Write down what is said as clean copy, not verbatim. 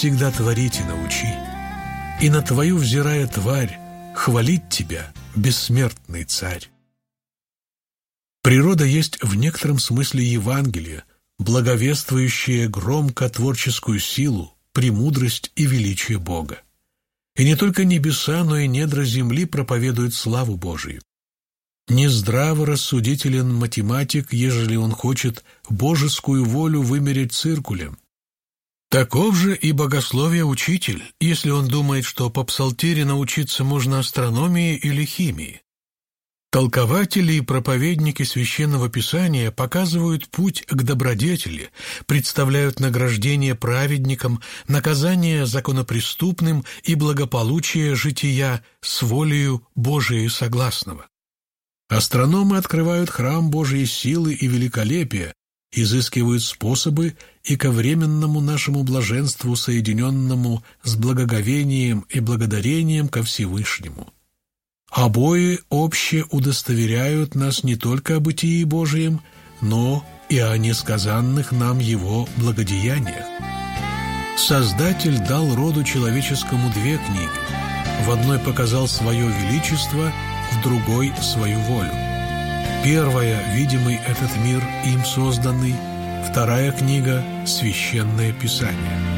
всегда творить и научи, и на твою взирая тварь хвалить тебя, бессмертный царь. Природа есть в некотором смысле Евангелие, благовествующее громко творческую силу, премудрость и величие Бога. И не только небеса, но и недра земли проповедуют славу Божию. Нездраво рассудителен математик, ежели он хочет божескую волю вымерить циркулем. Таков же и богословие учитель, если он думает, что по псалтире научиться можно астрономии или химии. Толкователи и проповедники Священного Писания показывают путь к добродетели, представляют награждение праведникам, наказание законопреступным и благополучие жития с волею Божией согласного. Астрономы открывают храм Божьей силы и великолепия, изыскивают способы и ко временному нашему блаженству, соединенному с благоговением и благодарением ко Всевышнему. Обои обще удостоверяют нас не только о бытии Божием, но и о несказанных нам Его благодеяниях. Создатель дал роду человеческому две книги. В одной показал свое величество, в другой – свою волю. Первая – видимый этот мир, им созданный, вторая книга – Священное Писание.